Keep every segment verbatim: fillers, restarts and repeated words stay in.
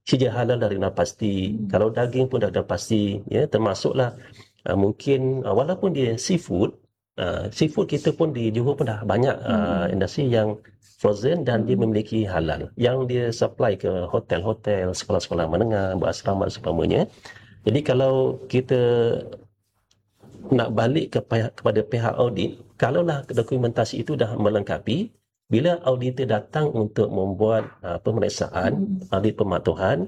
sedia halal dah dah pasti. Hmm. Kalau daging pun dah dah pasti, ya, termasuklah uh, mungkin uh, walaupun dia seafood, uh, seafood kita pun di Johor pun dah banyak uh, hmm. industri yang frozen dan hmm. dia memiliki halal yang dia supply ke hotel-hotel, sekolah-sekolah menengah, berasrama seumpamanya. Jadi kalau kita nak balik ke pihak, kepada pihak audit, kalaulah dokumentasi itu dah melengkapi, bila auditor datang untuk membuat uh, pemeriksaan, mm. audit pematuhan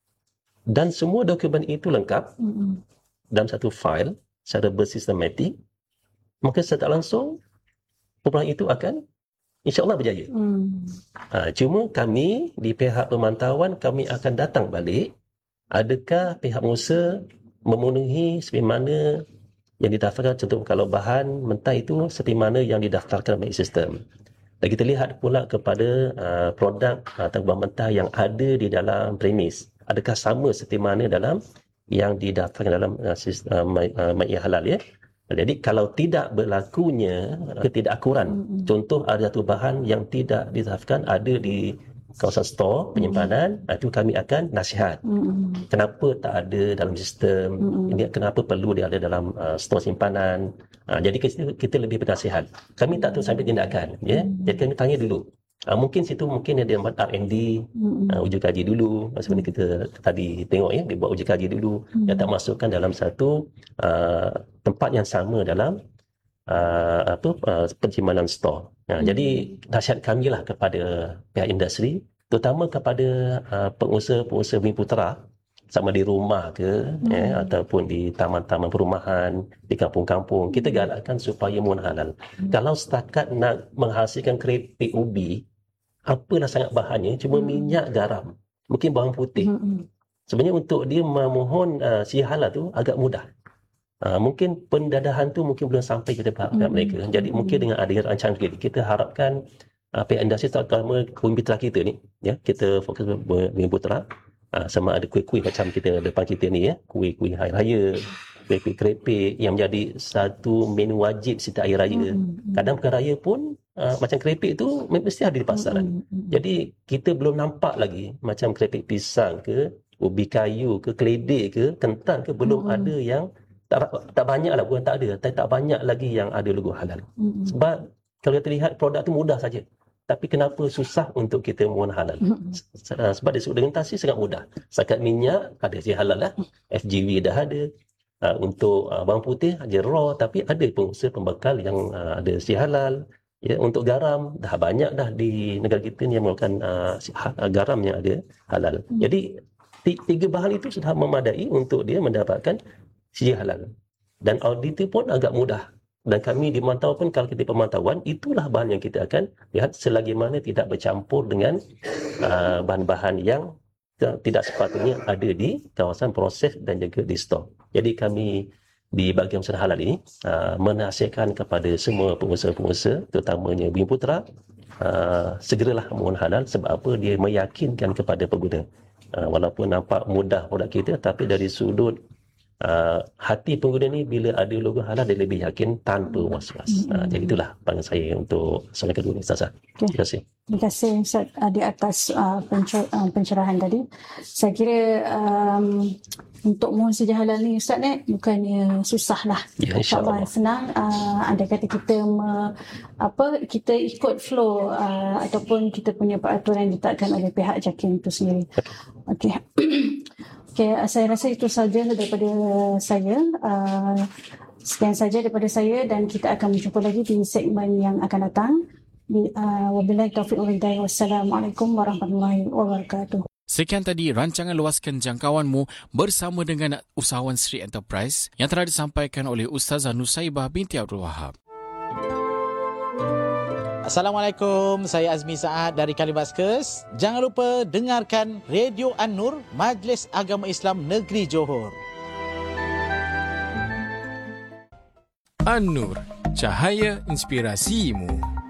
dan semua dokumen itu lengkap mm. dalam satu file secara bersistematik, maka secara langsung permohonan itu akan insya-Allah berjaya. Mm. Uh, cuma kami di pihak pemantauan, kami akan datang balik, adakah pihak pengusaha memenuhi seperti mana yang didaftarkan. Contoh kalau bahan mentah itu seperti mana yang didaftarkan oleh sistem. Dan kita lihat pula kepada uh, produk atau uh, bahan mentah yang ada di dalam premis. Adakah sama seperti mana dalam yang didaftarkan dalam uh, sistem uh, Ma'i Halal, ya. Jadi kalau tidak berlakunya uh, ketidakakuran, mm-hmm. contoh ada satu bahan yang tidak didaftarkan ada di kawasan stor penyimpanan, mm-hmm. itu kami akan nasihat. Mm-hmm. Kenapa tak ada dalam sistem, mm-hmm. ini kenapa perlu dia ada dalam uh, stor simpanan. Uh, jadi kita, kita lebih bernasihat. Kami tak tahu sampai tindakan, ya. Mm-hmm. Jadi kami tanya dulu. Uh, mungkin situ mungkin ada R and D, mm-hmm. uh, uji kaji dulu. Macam mana kita tadi tengok, ya, dia buat uji kaji dulu. Mm-hmm. Yang tak masukkan dalam satu uh, tempat yang sama dalam Uh, apa uh, penyimpanan stor. Nah, hmm. Jadi nasihat kami lah kepada pihak industri, terutama kepada uh, pengusaha-pengusaha Bumi Putera, sama di rumah ke, hmm. eh, ataupun di taman-taman perumahan, di kampung-kampung, kita galakkan supaya mohon halal. Hmm. Kalau setakat nak menghasilkan keripik ubi, apalah sangat bahannya, cuma hmm. minyak, garam, mungkin bawang putih. Hmm. Sebenarnya untuk dia memohon uh, si halal tu agak mudah. Uh, mungkin pendadahan tu mungkin belum sampai kepada pihak mm-hmm. mereka. Jadi mm-hmm. mungkin dengan adanya rancangan kita, kita harapkan uh, pihak industri, terutama Bumi Putera kita ni, ya, kita fokus Bumi Putera, uh, sama ada kuih-kuih macam kita depan kita ni, ya, kuih-kuih hari raya, kuih-kuih keripik yang menjadi satu menu wajib setiap hari raya. Mm-hmm. Kadang bukan raya pun uh, macam keripik tu mesti ada di pasaran. Mm-hmm. Jadi kita belum nampak lagi macam keripik pisang ke, ubi kayu ke, keledek ke, kentang ke, belum mm-hmm. ada yang Tak, tak banyak lah, bukan tak ada, tapi tak banyak lagi yang ada logo halal. Mm-hmm. Sebab kalau kita lihat produk tu mudah saja, tapi kenapa susah untuk kita mohon halal? Mm-hmm. Sebab dari sudut dokumentasi sangat mudah. Setakat minyak ada si halal lah, F G V dah ada. Uh, untuk uh, bawang putih aja raw, tapi ada pengusaha pembekal yang uh, ada si halal. Ya, untuk garam dah banyak dah di negara kita ni yang menggunakan uh, si, uh, garam yang ada halal. Mm-hmm. Jadi tiga bahan itu sudah memadai untuk dia mendapatkan sedia halal. Dan auditor pun agak mudah. Dan kami dimantau pun, kalau kita pemantauan, itulah bahan yang kita akan lihat selagi mana tidak bercampur dengan uh, bahan-bahan yang tidak sepatutnya ada di kawasan proses dan juga di stor. Jadi kami di bahagian usaha halal ini uh, menasihatkan kepada semua pengusaha-pengusaha, terutamanya Bumi Putera, uh, segeralah mohon halal. Sebab apa? Dia meyakinkan kepada pengguna. Uh, walaupun nampak mudah produk kita, tapi dari sudut Uh, hati pengguna ni bila ada logo halal dia lebih yakin tanpa was-was. Mm-hmm. Uh, jadi itulah pandangan saya untuk soalan kedua ni, Ustazah. Okay. Terima kasih. Terima kasih Ustaz uh, di atas uh, pencer- uh, pencerahan tadi. Saya kira um, untuk mohon sedia halal ni Ustaz ni bukannya susah lah. Ya, insya-Allah senang. Uh, andai kata kita me, apa kita ikut flow uh, ataupun kita punya peraturan yang ditetapkan oleh pihak JAKIM itu sendiri. Okey. Okay, saya rasa itu saja daripada saya. Uh, sekian saja daripada saya dan kita akan berjumpa lagi di segmen yang akan datang. Uh, wabillahi taufiq wal hidayah. Wassalamualaikum warahmatullahi wabarakatuh. Sekian tadi rancangan luaskan jangkauanmu bersama dengan usahawan Sri Enterprise yang telah disampaikan oleh Ustazah Nusaibah binti Abdul Wahab. Assalamualaikum, saya Azmi Saad dari Kalibaskes. Jangan lupa dengarkan Radio An-Nur, Majlis Agama Islam Negeri Johor. An-Nur, cahaya inspirasimu.